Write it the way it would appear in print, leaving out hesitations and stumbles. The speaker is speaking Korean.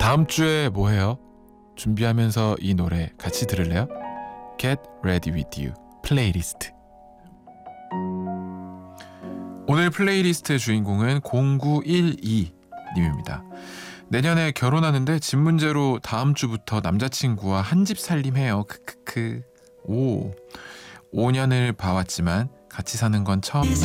다음 주에 뭐 해요? 준비하면서 이 노래 같이 들을래요? Get Ready With You 플레이리스트. 오늘 플레이리스트의 주인공은 0912님입니다. 내년에 결혼하는데 집 문제로 다음 주부터 남자친구와 한 집 살림해요. 크크크. 오, 5년을 봐왔지만 같이 사는 건 처음이에요.